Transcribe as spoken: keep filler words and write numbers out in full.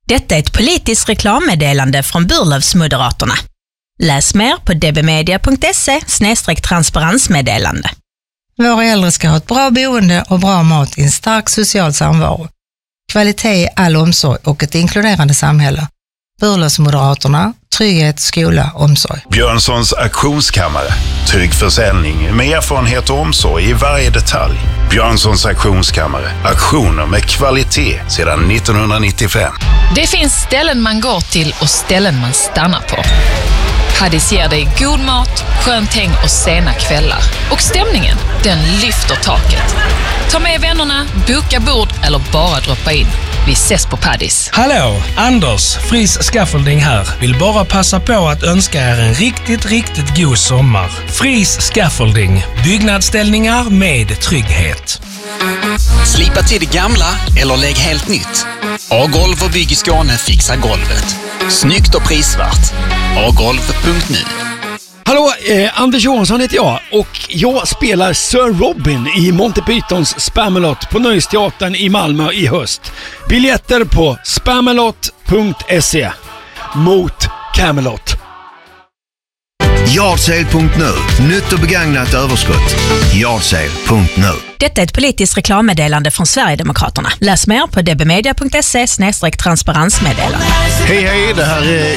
Detta är ett politiskt reklammeddelande från Burlövsmoderaterna. Läs mer på dbmedia punkt se slash transparensmeddelande. Våra äldre ska ha ett bra boende och bra mat i en stark social samvaro. Kvalitet i all omsorg och ett inkluderande samhälle. Burlövsmoderaterna, trygghet, skola, omsorg. Björnssons auktionskammare. Trygg försäljning med erfarenhet och omsorg i varje detalj. Björnssons auktionskammare. Auktioner med kvalitet sedan nittonhundranittiofem. Det finns ställen man går till och ställen man stannar på. Paddis ger dig god mat, skönt häng och sena kvällar. Och stämningen, den lyfter taket. Ta med vännerna, boka bord eller bara droppa in. Vi ses på Paddis. Hallå, Anders, Fris Scaffolding här. Vill bara passa på att önska er en riktigt, riktigt god sommar. Fris Scaffolding, byggnadsställningar med trygghet. Slipa till det gamla eller lägg helt nytt. A-golv och Bygg i Skåne fixar golvet. Snyggt och prisvärt. a golv punkt nu. Hallå, eh, Anders Johansson heter jag och jag spelar Sir Robin i Monty Pythons Spamalot på Nöjesteatern i Malmö i höst. Biljetter på spamalot punkt se. Mot Camelot. Yardsale punkt nu. Nytt och begagnat överskott. Yardsale punkt nu. Detta är ett politiskt reklammeddelande från Sverigedemokraterna. Läs mer på dbmedia punkt se slash transparensmeddelande. Hej hej, det här är